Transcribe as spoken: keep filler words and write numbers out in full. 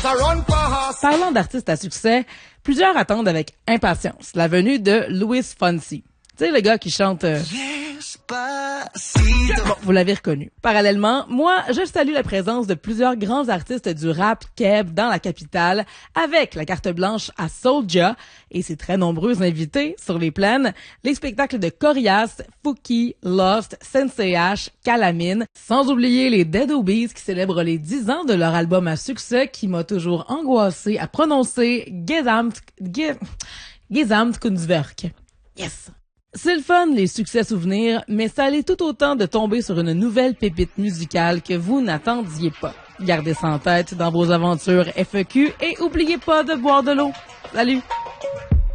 Parlant d'artistes à succès, plusieurs attendent avec impatience la venue de Luis Fonsi. Tu sais, le gars qui chante... Euh... Bon, vous l'avez reconnu. Parallèlement, moi, je salue la présence de plusieurs grands artistes du rap keb dans la capitale, avec la carte blanche à Soulja et ses très nombreux invités sur les plaines, les spectacles de Corias, Fouki, Lost, Sensei H, Calamine, sans oublier les Dead Obies qui célèbrent les dix ans de leur album à succès qui m'a toujours angoissé à prononcer Gesamt... Ge- Gesamtkunstwerk. Yes! C'est le fun, les succès souvenirs, mais ça allait tout autant de tomber sur une nouvelle pépite musicale que vous n'attendiez pas. Gardez ça en tête dans vos aventures F A Q et oubliez pas de boire de l'eau. Salut!